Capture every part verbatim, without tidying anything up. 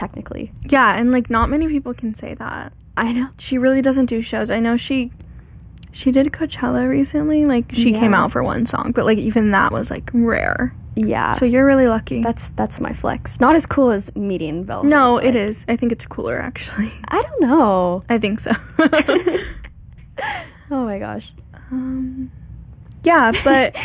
technically. Yeah, and like not many people can say that. I know. She really doesn't do shows. I know she she did Coachella recently. Like she Yeah. came out for one song, but like even that was like rare. Yeah. So you're really lucky. That's that's my flex. Not as cool as meeting Velvet. No, it like, is. I think it's cooler actually. I don't know. I think so. Oh my gosh. Um, yeah, but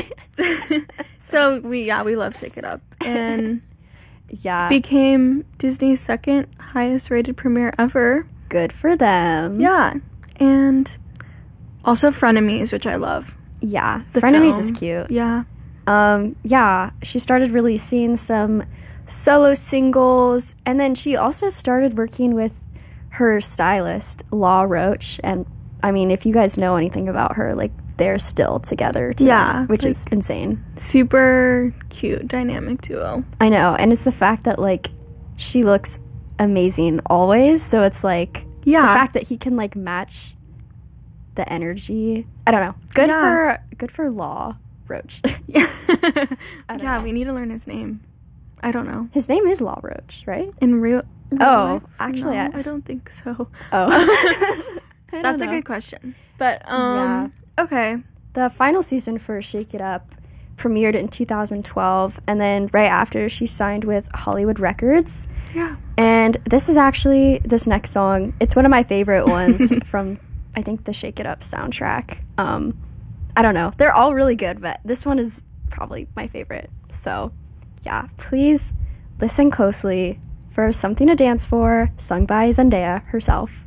so we yeah we love Shake It Up, and Yeah. became Disney's second highest rated premiere ever. Good for them. Yeah, and also Frenemies, which I love. Yeah. The Frenemies film. is cute. Yeah, Um, yeah, she started releasing some solo singles, and then she also started working with her stylist, Law Roach, and I mean, if you guys know anything about her, like, they're still together today, Yeah, which like- is insane. super cute dynamic duo. I know, and it's the fact that, like, she looks amazing always, so it's like, Yeah. the fact that he can, like, match the energy, I don't know. Good Yeah. for, good for Law Roach. Yeah, don't yeah. know. We need to learn his name. I don't know. His name is Law Roach, right? In real. real Oh, life? actually, No, I- I don't think so. Oh. I That's don't a know. good question. But um, okay. The final season for Shake It Up premiered in two thousand twelve, and then right after she signed with Hollywood Records. Yeah. And this is actually, this next song, it's one of my favorite ones from, I think, the Shake It Up soundtrack. Um, I don't know. They're all really good, but this one is probably my favorite. So, yeah, please listen closely for Something to Dance For, sung by Zendaya herself.